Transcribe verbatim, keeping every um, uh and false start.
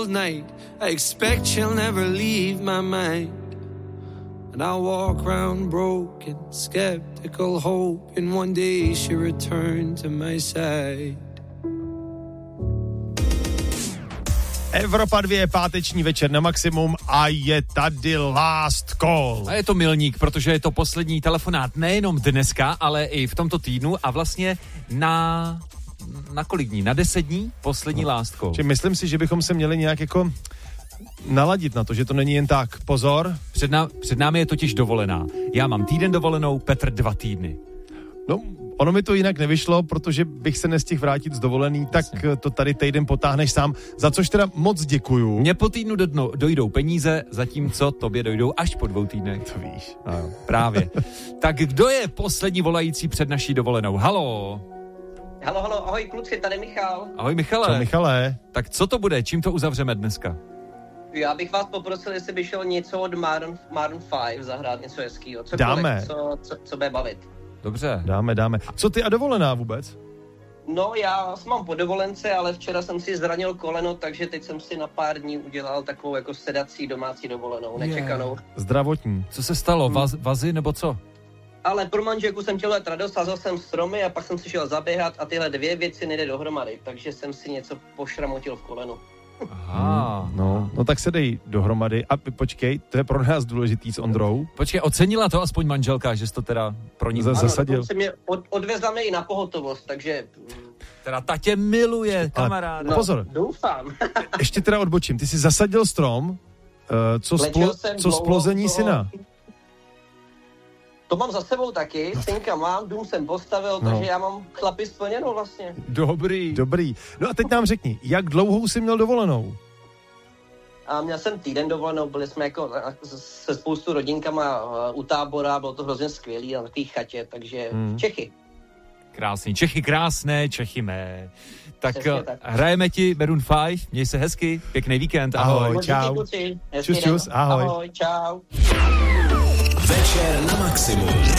cold night. I expect she'll never leave my mind. And I'll walk round broken, skeptical, hoping one day she'll return to my side. Evropa dva, páteční večer na maximum a je tady Last Call. A je to milník, protože je to poslední telefonát nejenom dneska, ale i v tomto týdnu a vlastně na, na kolik dní? Na deset dní? Poslední no. Last Call. Čiže myslím si, že bychom se měli nějak jako naladit na to, že to není jen tak. Pozor. Před, ná, před námi je totiž dovolená. Já mám týden dovolenou, Petr dva týdny. No, ono mi to jinak nevyšlo, protože bych se nestihl vrátit z dovolený, tak to tady týden potáhneš sám, za což teda moc děkuju. Mně po týdnu do dno, dojdou peníze, zatímco tobě dojdou až po dvou týdnech. To víš. No, právě. Tak kdo je poslední volající před naší dovolenou? Halo? Halo, halo, ahoj kluci, tady Michal. Ahoj Michale. Čau Michale. Tak co to bude, čím to uzavřeme dneska? Já bych vás poprosil, jestli by šel něco od Maroon, Maroon pět, zahrát něco hezkýho. Co dáme. Co, co, co bude bavit. Dobře. Dáme, dáme. Co ty a dovolená vůbec? No, já mám po dovolence, ale včera jsem si zranil koleno, takže teď jsem si na pár dní udělal takovou jako sedací domácí dovolenou, nečekanou. Yeah. Zdravotní. Co se stalo? Vaz, vazy nebo co? Ale pro manželku jsem chtěl jet radost, sázal jsem stromy a pak jsem si šel zaběhat a tyhle dvě věci nejde dohromady, takže jsem si něco pošramotil v kolenu. Aha. Hmm, no, no tak se dej dohromady a počkej, to je pro nás důležitý s Ondrou. Počkej, ocenila to aspoň manželka, že jsi to teda pro ní Z- zasadil. Ano, se mě od, odvezla mě i na pohotovost, takže... Teda ta tě miluje, kamaráde. No, pozor. Doufám. Ještě teda odbočím, ty jsi zasadil strom, uh, co, splo, co splození toho... syna? To mám za sebou taky, synka mám, dům jsem postavil, no. takže já mám chlapi splněnou vlastně. Dobrý. Dobrý. No a teď nám řekni, jak dlouhou jsi měl dovolenou? A měl jsem týden dovolenou, byli jsme jako se spoustu rodinkama u tábora, bylo to hrozně skvělý na takové chatě, takže hmm. Čechy. Krásný, Čechy krásné, Čechy mé. Tak, tak hrajeme ti Maroon pět, měj se hezky, pěkný víkend, ahoj. Ahoj, čau. Díky, čus, čus, ahoj. Ahoj, čau. Večer na maximum.